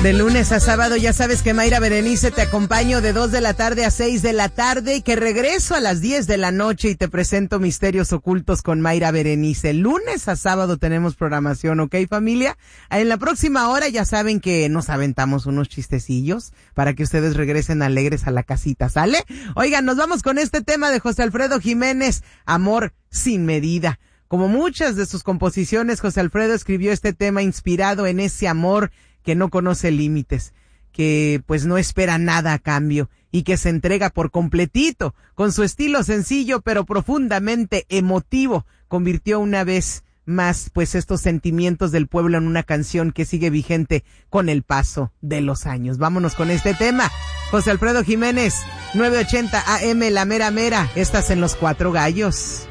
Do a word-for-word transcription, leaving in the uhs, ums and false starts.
De lunes a sábado ya sabes que Mayra Berenice te acompaño de dos de la tarde a seis de la tarde y que regreso a las diez de la noche y te presento Misterios Ocultos con Mayra Berenice. Lunes a sábado tenemos programación, ¿ok, familia? En la próxima hora ya saben que nos aventamos unos chistecillos para que ustedes regresen alegres a la casita, ¿sale? Oigan, nos vamos con este tema de José Alfredo Jiménez, Amor sin medida. Como muchas de sus composiciones, José Alfredo escribió este tema inspirado en ese amor que no conoce límites, que pues no espera nada a cambio y que se entrega por completito, con su estilo sencillo pero profundamente emotivo, convirtió una vez más pues estos sentimientos del pueblo en una canción que sigue vigente con el paso de los años. Vámonos con este tema. José Alfredo Jiménez, nueve ochenta A M, La Mera Mera, estás en Los Cuatro Gallos.